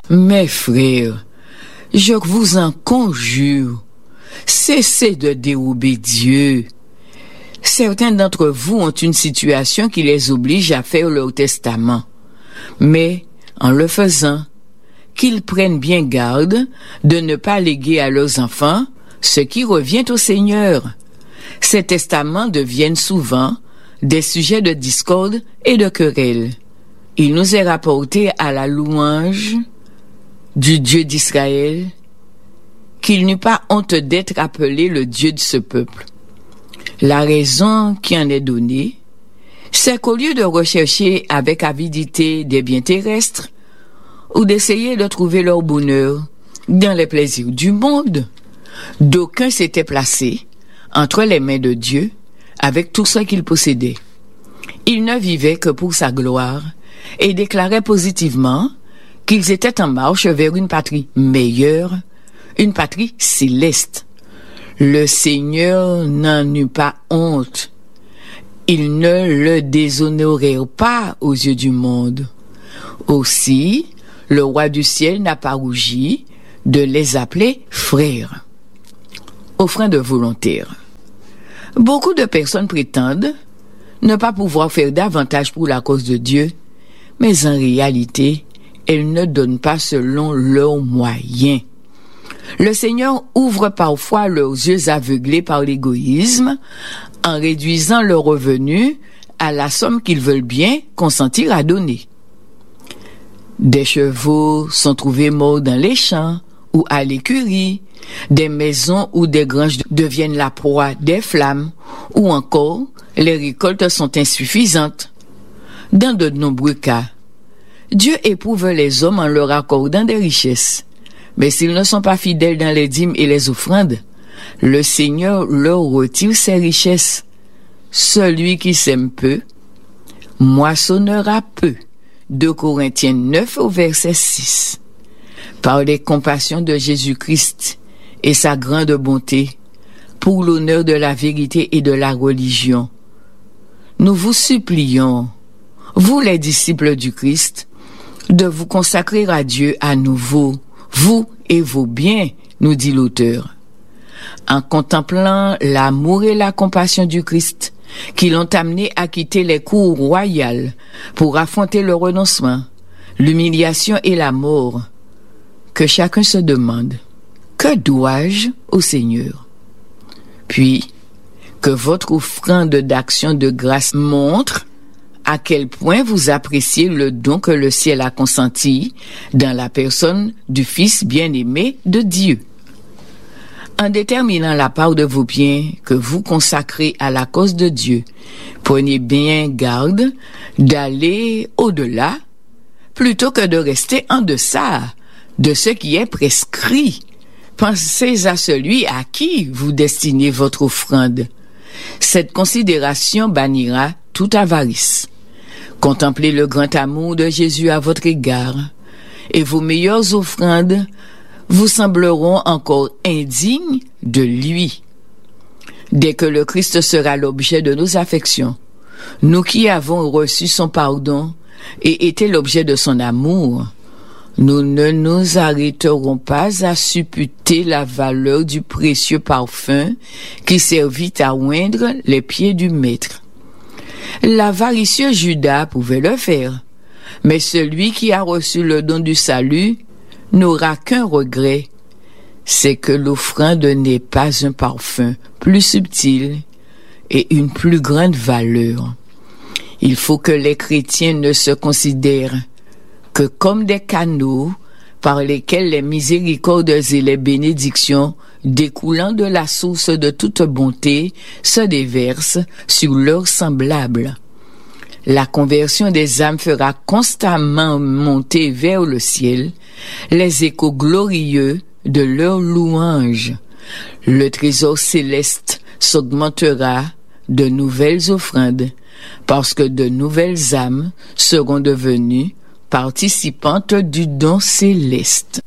Mes frères, je vous en conjure, cessez de dérober Dieu. Certains d'entre vous ont une situation qui les oblige à faire leur testament. Mais, en le faisant, qu'ils prennent bien garde de ne pas léguer à leurs enfants ce qui revient au Seigneur. Ces testaments deviennent souvent des sujets de discorde et de querelle. Il nous est rapporté à la louange du Dieu d'Israël qu'il n'eut pas honte d'être appelé le Dieu de ce peuple. La raison qui en est donnée, c'est qu'au lieu de rechercher avec avidité des biens terrestres ou d'essayer de trouver leur bonheur dans les plaisirs du monde, d'aucuns s'étaient placés entre les mains de Dieu avec tout ce qu'ils possédaient. Ils ne vivaient que pour sa gloire et déclaraient positivement qu'ils étaient en marche vers une patrie meilleure, une patrie céleste. Le Seigneur n'en eut pas honte. Ils ne le déshonorèrent pas aux yeux du monde. Aussi, le roi du ciel n'a pas rougi de les appeler frères. Offrande volontaire. Beaucoup de personnes prétendent ne pas pouvoir faire davantage pour la cause de Dieu, mais en réalité, elles ne donnent pas selon leurs moyens. Le Seigneur ouvre parfois leurs yeux aveuglés par l'égoïsme en réduisant leurs revenus à la somme qu'ils veulent bien consentir à donner. Des chevaux sont trouvés morts dans les champs ou à l'écurie, des maisons ou des granges deviennent la proie des flammes, ou encore les récoltes sont insuffisantes. Dans de nombreux cas, Dieu éprouve les hommes en leur accordant des richesses. Mais s'ils ne sont pas fidèles dans les dîmes et les offrandes, le Seigneur leur retire ses richesses. Celui qui sème peu, moissonnera peu. 2 Corinthiens 9 au verset 6. Par les compassions de Jésus-Christ et sa grande bonté, pour l'honneur de la vérité et de la religion, nous vous supplions, vous les disciples du Christ, de vous consacrer à Dieu à nouveau, vous et vos biens, nous dit l'auteur. En contemplant l'amour et la compassion du Christ, qui l'ont amené à quitter les cours royales pour affronter le renoncement, l'humiliation et la mort, que chacun se demande, que dois-je au Seigneur? Puis, que votre offrande d'action de grâce montre à quel point vous appréciez le don que le ciel a consenti dans la personne du Fils bien-aimé de Dieu. En déterminant la part de vos biens que vous consacrez à la cause de Dieu, prenez bien garde d'aller au-delà plutôt que de rester en deçà de ce qui est prescrit. Pensez à celui à qui vous destinez votre offrande. Cette considération bannira toute avarice. Contemplez le grand amour de Jésus à votre égard, et vos meilleures offrandes vous sembleront encore indignes de lui. Dès que le Christ sera l'objet de nos affections, nous qui avons reçu son pardon et été l'objet de son amour, nous ne nous arrêterons pas à supputer la valeur du précieux parfum qui servit à oindre les pieds du Maître. L'avaricieux Judas pouvait le faire, mais celui qui a reçu le don du salut n'aura qu'un regret, c'est que l'offrande n'est pas un parfum plus subtil et une plus grande valeur. Il faut que les chrétiens ne se considèrent que comme des canaux par lesquels les miséricordes et les bénédictions découlant de la source de toute bonté se déversent sur leurs semblables. La conversion des âmes fera constamment monter vers le ciel les échos glorieux de leur louange. Le trésor céleste s'augmentera de nouvelles offrandes, parce que de nouvelles âmes seront devenues participantes du don céleste.